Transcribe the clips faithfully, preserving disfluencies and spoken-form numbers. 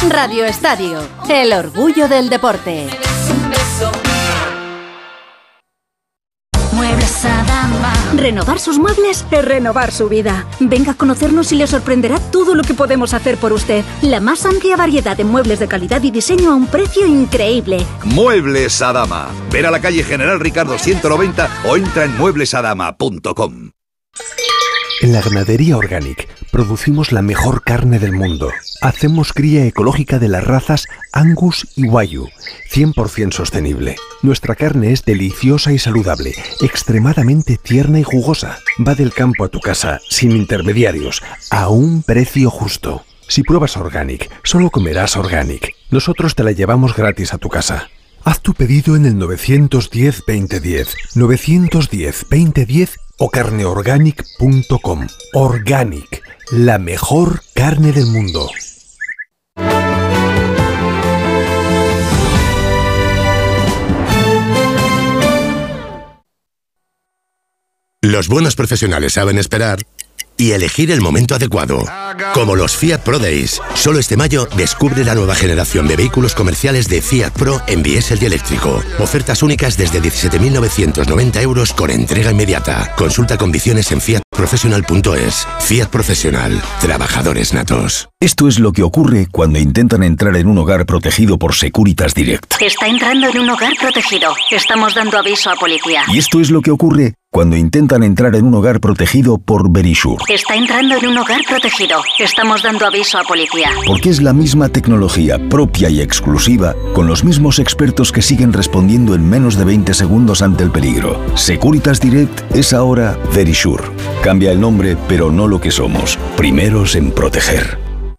Radio Estadio, el orgullo del deporte. Muebles Adama. Renovar sus muebles es renovar su vida. Venga a conocernos y le sorprenderá todo lo que podemos hacer por usted. La más amplia variedad de muebles de calidad y diseño a un precio increíble. Muebles Adama. Ver a la calle General Ricardo ciento noventa o entra en muebles adama punto com. En la Ganadería Organic producimos la mejor carne del mundo. Hacemos cría ecológica de las razas Angus y Wagyu, cien por ciento sostenible. Nuestra carne es deliciosa y saludable, extremadamente tierna y jugosa. Va del campo a tu casa, sin intermediarios, a un precio justo. Si pruebas Organic, solo comerás Organic. Nosotros te la llevamos gratis a tu casa. Haz tu pedido en el nueve uno cero, veinte diez, nueve uno cero, veinte diez o carne organic punto com. Organic, la mejor carne del mundo. Los buenos profesionales saben esperar y elegir el momento adecuado. Como los Fiat Pro Days. Solo este mayo descubre la nueva generación de vehículos comerciales de Fiat Pro en diésel y eléctrico. Ofertas únicas desde diecisiete mil novecientos noventa euros con entrega inmediata. Consulta condiciones en fiat professional punto es. Fiat Profesional. Trabajadores natos. Esto es lo que ocurre cuando intentan entrar en un hogar protegido por Securitas Direct. Está entrando en un hogar protegido. Estamos dando aviso a policía. Y esto es lo que ocurre cuando intentan entrar en un hogar protegido por Verisure. Está entrando en un hogar protegido. Estamos dando aviso a policía. Porque es la misma tecnología propia y exclusiva, con los mismos expertos que siguen respondiendo en menos de veinte segundos ante el peligro. Securitas Direct es ahora Verisure. Cambia el nombre, pero no lo que somos. Primeros en proteger.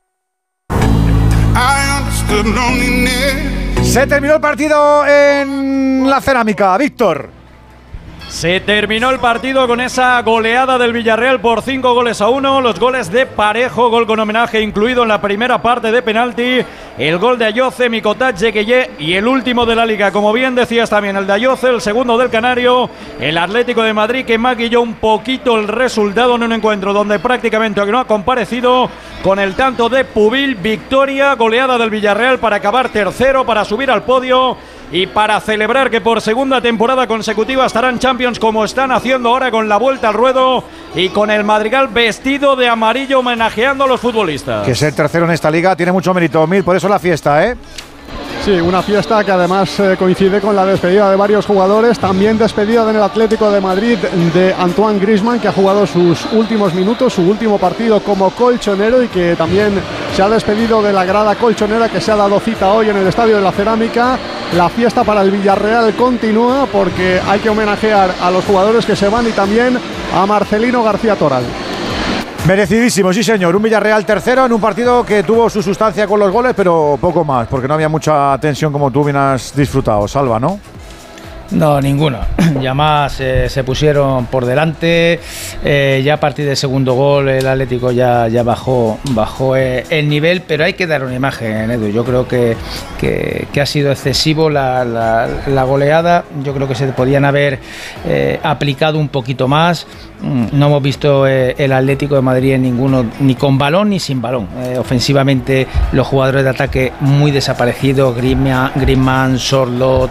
Se terminó el partido en la Cerámica. Víctor. Se terminó el partido con esa goleada del Villarreal por cinco goles a uno. Los goles de Parejo, gol con homenaje incluido en la primera parte de penalti. El gol de Ayoce, Micotat, Yequeye y el último de la Liga. Como bien decías también, el de Ayoce, el segundo del Canario. El Atlético de Madrid que maquilló un poquito el resultado en un encuentro donde prácticamente no ha comparecido, con el tanto de Pubil. Victoria, goleada del Villarreal para acabar tercero, para subir al podio y para celebrar que por segunda temporada consecutiva estarán Champions, como están haciendo ahora con la vuelta al ruedo y con el Madrigal vestido de amarillo homenajeando a los futbolistas. Que ser tercero en esta liga tiene mucho mérito, Mil, por eso la fiesta, ¿eh? Sí, una fiesta que además eh, coincide con la despedida de varios jugadores. También despedida en el Atlético de Madrid de Antoine Griezmann, que ha jugado sus últimos minutos, su último partido como colchonero, y que también se ha despedido de la grada colchonera que se ha dado cita hoy en el Estadio de la Cerámica. La fiesta para el Villarreal continúa porque hay que homenajear a los jugadores que se van y también a Marcelino García Toral. Merecidísimo, sí señor. Un Villarreal tercero en un partido que tuvo su sustancia con los goles, pero poco más, porque no había mucha tensión como tú bien has disfrutado, Salva, ¿no? No, ninguno. Ya más eh, se pusieron por delante. Eh, ya a partir del segundo gol el Atlético ya, ya bajó, bajó eh, el nivel, pero hay que dar una imagen, Edu. Yo creo que, que, que ha sido excesivo la, la, la goleada. Yo creo que se podían haber eh, aplicado un poquito más. No hemos visto eh, el Atlético de Madrid en ninguno, ni con balón ni sin balón. Eh, ofensivamente, los jugadores de ataque muy desaparecidos: Griezmann, Griezmann, Sorlot,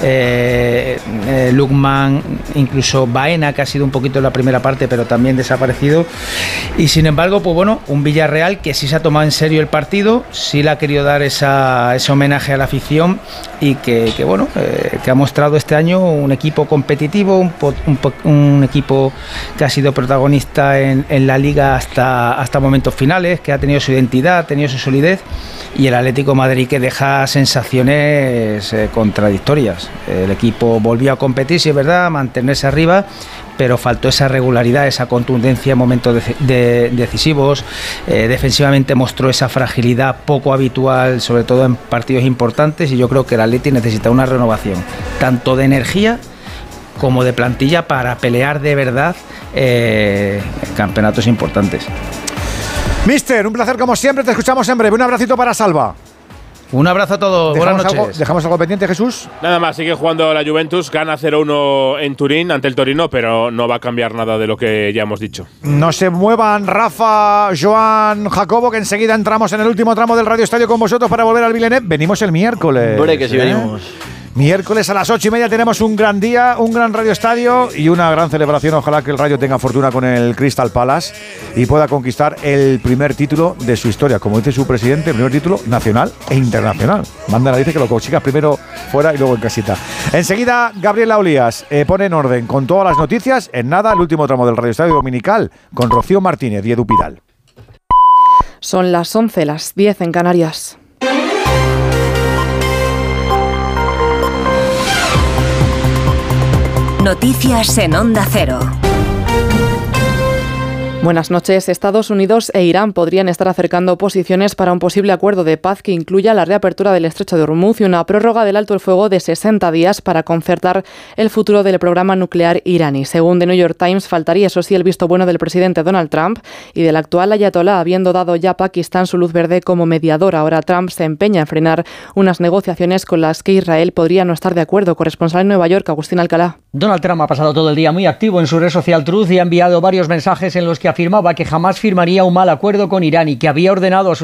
eh, eh, Lukman, incluso Baena, que ha sido un poquito en la primera parte, pero también desaparecido. Y sin embargo, pues bueno, un Villarreal que sí se ha tomado en serio el partido, sí le ha querido dar esa, ese homenaje a la afición y que, que bueno, eh, que ha mostrado este año un equipo competitivo, un, un, un equipo que ha sido protagonista en, en la Liga hasta, hasta momentos finales, que ha tenido su identidad, ha tenido su solidez, y el Atlético de Madrid que deja sensaciones eh, contradictorias. El equipo volvió a competir, sí es verdad, a mantenerse arriba, pero faltó esa regularidad, esa contundencia en momentos de, de, decisivos. Eh, defensivamente mostró esa fragilidad poco habitual, sobre todo en partidos importantes, y yo creo que el Atleti necesita una renovación, tanto de energía como de plantilla, para pelear de verdad eh, campeonatos importantes. Mister, un placer como siempre, te escuchamos en breve. Un abracito para Salva. Un abrazo a todos, buenas noches. Algo, ¿Dejamos algo pendiente, Jesús? Nada más, sigue jugando la Juventus, gana cero uno en Turín ante el Torino, pero no va a cambiar nada de lo que ya hemos dicho. No se muevan, Rafa, Joan, Jacobo, que enseguida entramos en el último tramo del Radio Estadio con vosotros para volver al Villeneuve. Venimos el miércoles. Hombre, que sí, ¿eh? venimos. Miércoles a las ocho y media tenemos un gran día, un gran Radio Estadio y una gran celebración. Ojalá que el Rayo tenga fortuna con el Crystal Palace y pueda conquistar el primer título de su historia. Como dice su presidente, el primer título nacional e internacional. Manda, dice que lo consigas primero fuera y luego en casita. Enseguida, Gabriela Olías eh, pone en orden con todas las noticias. En nada, el último tramo del Radio Estadio Dominical con Rocío Martínez y Edu Pidal. Son las once, las diez en Canarias. Noticias en Onda Cero. Buenas noches. Estados Unidos e Irán podrían estar acercando posiciones para un posible acuerdo de paz que incluya la reapertura del estrecho de Hormuz y una prórroga del alto el fuego de sesenta días para concertar el futuro del programa nuclear iraní. Según The New York Times, faltaría eso sí el visto bueno del presidente Donald Trump y del actual ayatolá, habiendo dado ya a Pakistán su luz verde como mediador. Ahora Trump se empeña en frenar unas negociaciones con las que Israel podría no estar de acuerdo. Corresponsal en Nueva York, Agustín Alcalá. Donald Trump ha pasado todo el día muy activo en su red social Truth y ha enviado varios mensajes en los que afirmaba que jamás firmaría un mal acuerdo con Irán y que había ordenado a sus